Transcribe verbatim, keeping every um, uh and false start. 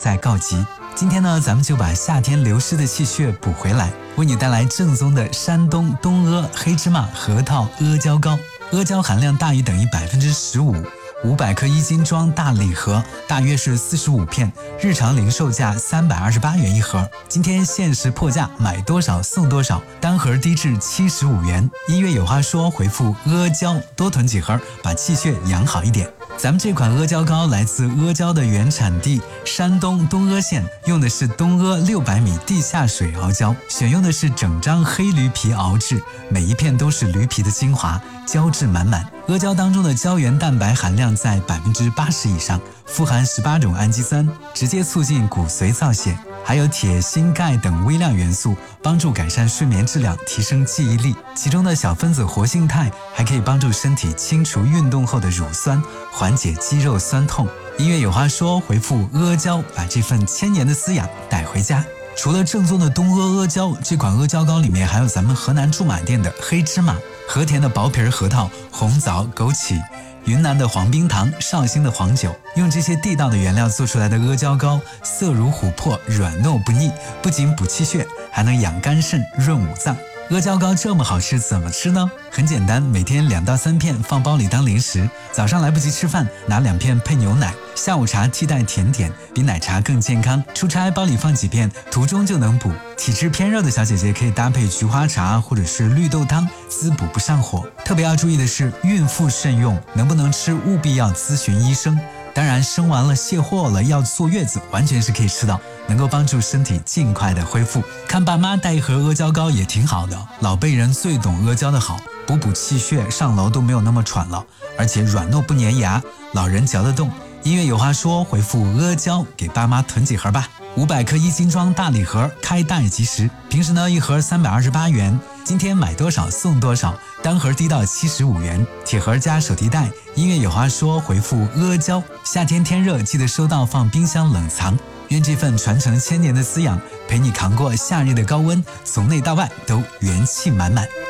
在告急。今天呢，咱们就把夏天流失的气血补回来，为你带来正宗的山东东阿黑芝麻核桃阿胶糕。阿胶含量大于等于百分之十五，五百克一斤装大礼盒，大约是四十五片，日常零售价三百二十八元一盒。今天限时破价，买多少送多少，单盒低至七十五元。音乐有话说，回复阿胶，多囤几盒，把气血养好一点。咱们这款阿胶糕来自阿胶的原产地山东东阿县，用的是东阿六百米地下水熬胶，选用的是整张黑驴皮熬制，每一片都是驴皮的精华，胶质满满。阿胶当中的胶原蛋白含量在百分之八十以上，富含十八种氨基酸，直接促进骨髓造血，还有铁、锌、钙等微量元素，帮助改善睡眠质量，提升记忆力。其中的小分子活性肽还可以帮助身体清除运动后的乳酸，缓解肌肉酸痛。音乐有话说，回复阿胶，把这份千年的滋养带回家。除了正宗的东阿阿胶，这款阿胶糕里面还有咱们河南驻马店的黑芝麻、和田的薄皮核桃、红枣、枸杞、云南的黄冰糖、绍兴的黄酒，用这些地道的原料做出来的阿胶糕，色如琥珀，软糯不腻，不仅补气血，还能养肝肾、润五脏。阿胶糕这么好吃，怎么吃呢？很简单，每天两到三片放包里当零食，早上来不及吃饭，拿两片配牛奶，下午茶替代甜点，比奶茶更健康。出差包里放几片，途中就能补。体质偏热的小姐姐可以搭配菊花茶或者是绿豆汤，滋补不上火。特别要注意的是，孕妇慎用，能不能吃务必要咨询医生。当然，生完了卸货了要坐月子，完全是可以吃到，能够帮助身体尽快的恢复。看爸妈带一盒阿胶糕也挺好的，老辈人最懂阿胶的好，补补气血，上楼都没有那么喘了，而且软糯不粘牙，老人嚼得动。音乐有话说，回复阿胶，给爸妈囤几盒吧。五百克一斤装大礼盒，开袋即食。平时呢，一盒三百二十八元，今天买多少送多少，单盒低到七十五元，铁盒加手提袋。音乐有话说，回复阿胶。夏天天热，记得收到放冰箱冷藏。愿这份传承千年的滋养，陪你扛过夏日的高温，从内到外都元气满满。